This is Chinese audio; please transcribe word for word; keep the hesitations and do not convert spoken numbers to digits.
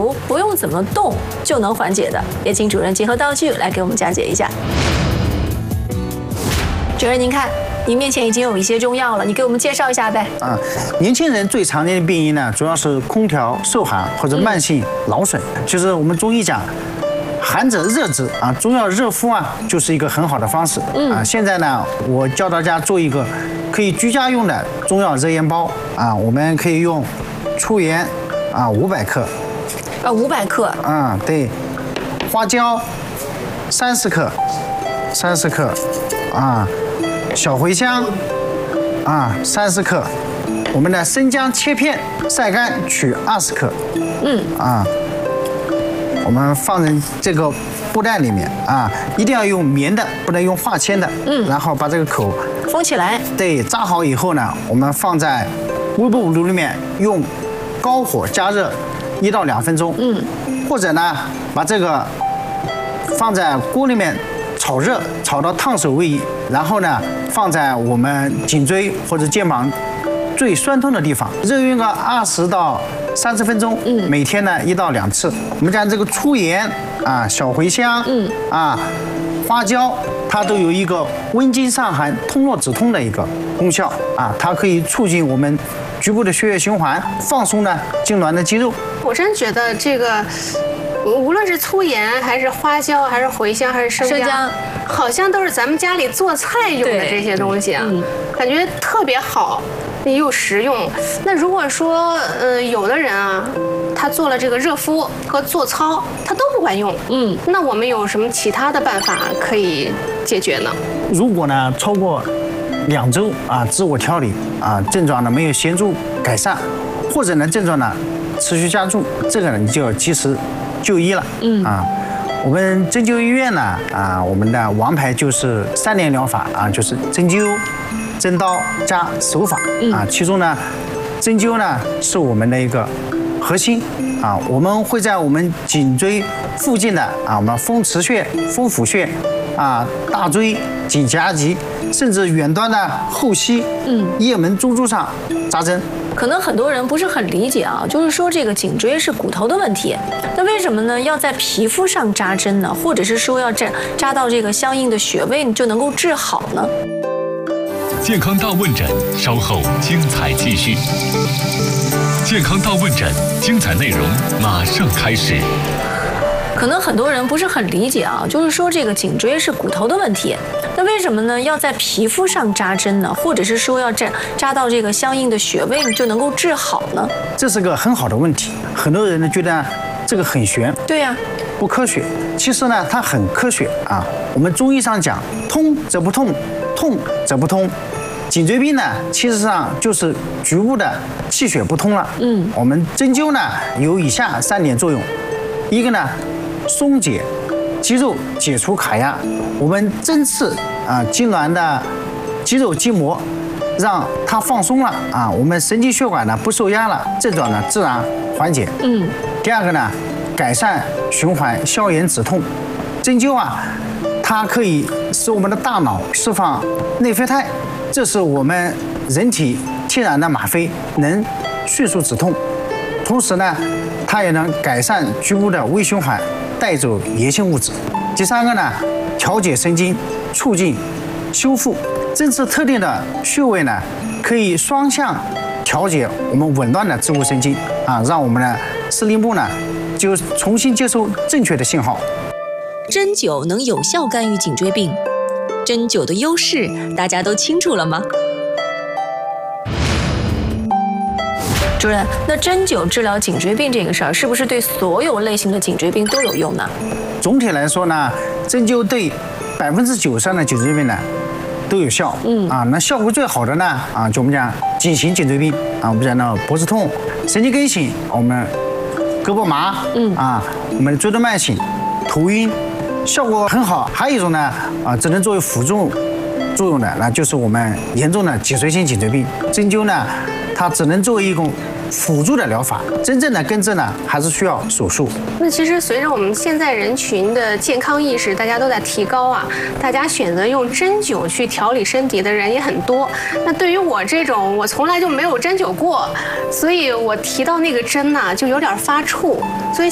如不用怎么动就能缓解的？也请主任结合道具来给我们讲解一下。主任，您看，您面前已经有一些中药了，你给我们介绍一下呗。 啊，年轻人最常见的病因呢，主要是空调受寒或者慢性劳损，嗯、就是我们中医讲。寒者热之啊，中药热敷啊，就是一个很好的方式。嗯啊，现在呢，我教大家做一个可以居家用的中药热烟包啊，我们可以用粗盐啊五百克， 啊五百克， 啊对，花椒三十克，三十克，啊，小茴香啊三十克，我们的生姜切片晒干取二十克，嗯啊。我们放在这个布袋里面啊，一定要用棉的，不能用化纤的。嗯，然后把这个口封起来。 对，扎好以后呢，我们放在微波炉里面，用高火加热一到两分钟。嗯，或者呢，把这个放在锅里面炒热，炒到烫手为宜。然后呢，放在我们颈椎或者肩膀最酸痛的地方，热晕个二十到三十分钟，嗯，每天呢一到两次。我们讲这个粗盐啊、小茴香，嗯啊、花椒，它都有一个温经散寒、通络止痛的一个功效啊，它可以促进我们局部的血液循环，放松呢痉挛的肌肉。 我真觉得这个，无论是粗盐还是花椒，还是茴香，还是生姜，生姜好像都是咱们家里做菜用的这些东西啊，嗯、感觉特别好。又实用。那如果说，呃，有的人啊，他做了这个热敷和做操，他都不管用，嗯，那我们有什么其他的办法可以解决呢？ 如果呢超过两周啊，自我调理啊，症状呢没有显著改善，或者呢症状呢持续加重，这个呢你就要及时就医了，嗯啊。我们针灸医院呢啊，我们的王牌就是三联疗法啊，就是针灸。针刀加手法啊，其中呢，针灸呢是我们的一个核心啊，我们会在我们颈椎附近的啊，我们风池穴、风府穴啊、大椎、颈夹脊，甚至远端的后溪、嗯、腋门、中柱上扎针。 可能很多人不是很理解啊，就是说这个颈椎是骨头的问题，那为什么呢要在皮肤上扎针呢？或者是说要扎扎到这个相应的穴位就能够治好呢？ 健康大问诊，稍后精彩继续。健康大问诊，精彩内容马上开始。 可能很多人不是很理解啊，就是说这个颈椎是骨头的问题，那为什么呢要在皮肤上扎针呢？或者是说要扎扎到这个相应的穴位就能够治好呢？ 这是个很好的问题，很多人呢觉得这个很玄， 对呀、啊， 不科学。其实呢，它很科学啊。我们中医上讲，通则不痛，痛则不通。颈椎病呢，其实上就是局部的气血不通了。嗯，我们针灸呢有以下三点作用，一个呢松解肌肉，解除卡压。我们针刺啊痉挛的肌肉筋膜，让它放松了啊，我们神经血管呢不受压了，症状呢自然缓解。嗯，第二个呢改善循环，消炎止痛。针灸啊，它可以使我们的大脑释放内啡肽。这是我们人体天然的吗啡，能迅速止痛，同时呢，它也能改善局部的微循环，带走炎性物质。第三个呢，调节神经，促进修复。针刺特定的穴位呢，可以双向调节我们紊乱的自律神经啊，让我们的视力部呢就重新接收正确的信号。 针灸能有效干预颈椎病。针灸的优势大家都清楚了吗？ 主任，那针灸治疗颈椎病这个事儿，是不是对所有类型的颈椎病都有用呢？ 总体来说呢，针灸对百分之九十的颈椎病呢都有效。嗯啊，那效果最好的呢啊，就我们讲颈型颈椎病啊，我们讲到脖子痛、神经根型，我们胳膊麻，嗯啊，我们椎动脉型、头晕。效果很好，还有一种呢，啊，只能作为辅助作用的，那就是我们严重的脊髓性颈椎病。针灸呢，它只能作为一种辅助的疗法，真正的根治呢，还是需要手术。 那其实随着我们现在人群的健康意识，大家都在提高啊，大家选择用针灸去调理身体的人也很多。那对于我这种，我从来就没有针灸过，所以我提到那个针呢、啊，就有点发怵。所以